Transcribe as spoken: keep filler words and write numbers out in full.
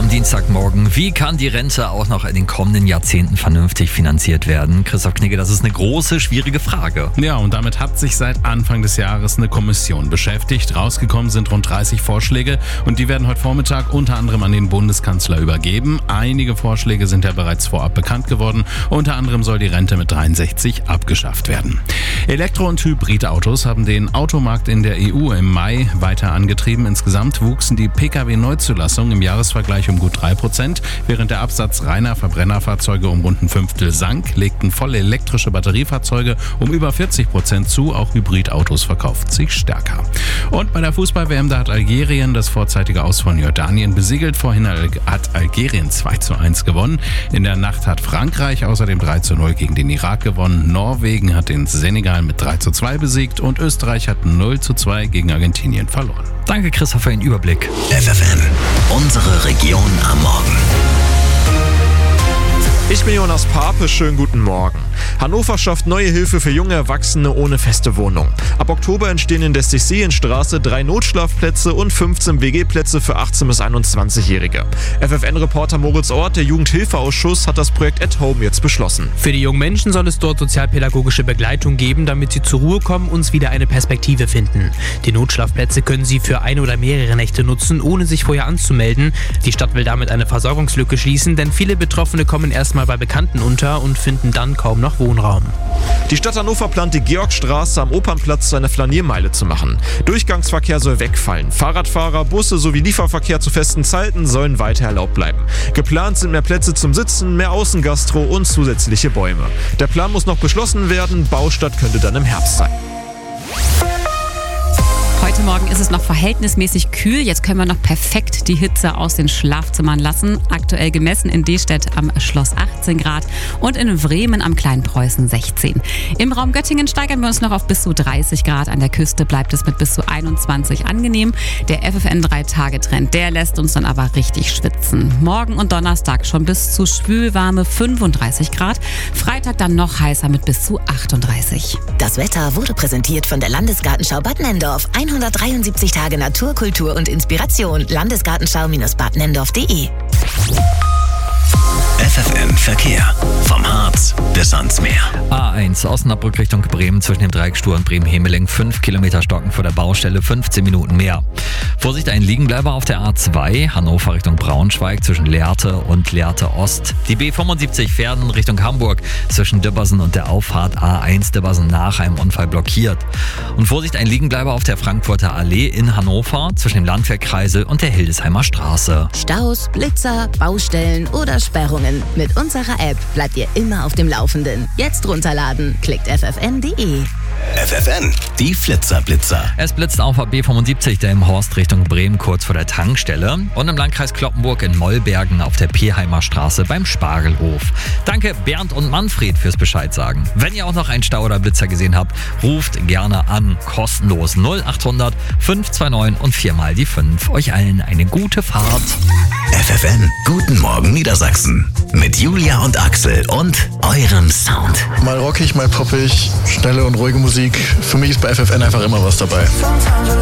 am Dienstagmorgen. Wie kann die Rente auch noch in den kommenden Jahrzehnten vernünftig finanziert werden? Christoph Knigge, das ist eine große, schwierige Frage. Ja, und damit hat sich seit Anfang des Jahres eine Kommission beschäftigt. Rausgekommen sind rund dreißig Vorschläge und die werden heute Vormittag unter anderem an den Bundeskanzler übergeben. Einige Vorschläge sind ja bereits vorab bekannt geworden. Unter anderem soll die Rente mit dreiundsechzig abgeschafft werden. Elektro- und Hybridautos haben den Automarkt in der E U im Mai weiter angetrieben. Insgesamt wuchsen die Pkw-Neuzulassungen im Jahresvergleich um gut drei Prozent, während der Absatz reiner Verbrennerfahrzeuge um rund ein Fünftel sank, legten voll elektrische Batteriefahrzeuge um über vierzig Prozent zu. Auch Hybridautos verkauften sich stärker. Und bei der Fußball-W M, da hat Algerien das vorzeitige Aus von Jordanien besiegelt. Vorhin hat Algerien zwei zu eins gewonnen. In der Nacht hat Frankreich außerdem drei zu null gegen den Irak gewonnen. Norwegen hat den Senegal mit drei zu zwei besiegt und Österreich hat null zu zwei gegen Argentinien verloren. Danke, Christoph, für den Überblick. F F M, unsere Region am Morgen. Ich bin Jonas Pape, schönen guten Morgen. Hannover schafft neue Hilfe für junge Erwachsene ohne feste Wohnung. Ab Oktober entstehen in der Sechseenstraße drei Notschlafplätze und fünfzehn W G-Plätze für achtzehn- bis einundzwanzigjährige. F F N-Reporter Moritz Ort, der Jugendhilfeausschuss, hat das Projekt at Home jetzt beschlossen. Für die jungen Menschen soll es dort sozialpädagogische Begleitung geben, damit sie zur Ruhe kommen und wieder eine Perspektive finden. Die Notschlafplätze können sie für eine oder mehrere Nächte nutzen, ohne sich vorher anzumelden. Die Stadt will damit eine Versorgungslücke schließen, denn viele Betroffene kommen erstmal bei Bekannten unter und finden dann kaum noch Wohnraum. Die Stadt Hannover plant, die Georgstraße am Opernplatz zu einer Flaniermeile zu machen. Durchgangsverkehr soll wegfallen. Fahrradfahrer, Busse sowie Lieferverkehr zu festen Zeiten sollen weiter erlaubt bleiben. Geplant sind mehr Plätze zum Sitzen, mehr Außengastro und zusätzliche Bäume. Der Plan muss noch beschlossen werden. Baustart könnte dann im Herbst sein. Heute Morgen ist es noch verhältnismäßig kühl. Jetzt können wir noch perfekt die Hitze aus den Schlafzimmern lassen. Aktuell gemessen in Destedt am Schloss achtzehn Grad und in Bremen am Kleinpreußen sechzehn. Im Raum Göttingen steigern wir uns noch auf bis zu dreißig Grad. An der Küste bleibt es mit bis zu einundzwanzig angenehm. Der F F N drei Tage Trend, der lässt uns dann aber richtig schwitzen. Morgen und Donnerstag schon bis zu schwülwarme fünfunddreißig Grad. Freitag dann noch heißer mit bis zu achtunddreißig. Das Wetter wurde präsentiert von der Landesgartenschau Bad Nenndorf. hundertdreiundsiebzig Tage Natur, Kultur und Inspiration. Landesgartenschau-bad nenndorf punkt de. F F M Verkehr. Vom Harz bis ans Meer. A eins Osnabrück Richtung Bremen zwischen dem Dreiecksstuhl und Bremen-Hemeling. fünf Kilometer stocken vor der Baustelle, fünfzehn Minuten mehr. Vorsicht, ein Liegenbleiber auf der A zwei, Hannover Richtung Braunschweig zwischen Lehrte und Lehrte Ost. Die B fünfundsiebzig Verden Richtung Hamburg zwischen Dibbersen und der Auffahrt A eins Dibbersen nach einem Unfall blockiert. Und Vorsicht, ein Liegenbleiber auf der Frankfurter Allee in Hannover zwischen dem Landwehrkreisel und der Hildesheimer Straße. Staus, Blitzer, Baustellen oder Sperrungen. Mit unserer App bleibt ihr immer auf dem Laufenden. Jetzt runterladen. Klickt f f n punkt de. F F N, die Flitzerblitzer. Es blitzt auf B fünfundsiebzig, der im Horst Richtung Bremen kurz vor der Tankstelle und im Landkreis Cloppenburg in Mollbergen auf der Pieheimer Straße beim Spargelhof. Danke Bernd und Manfred fürs Bescheid sagen. Wenn ihr auch noch einen Stau oder Blitzer gesehen habt, ruft gerne an. Kostenlos null achthundert fünf zwei neun und viermal die fünf. Euch allen eine gute Fahrt. F F N, guten Morgen Niedersachsen. Mit Julia und Axel und eurem Sound. Mal rockig, mal poppig, schnelle und ruhige Musik. Für mich ist bei F F N einfach immer was dabei.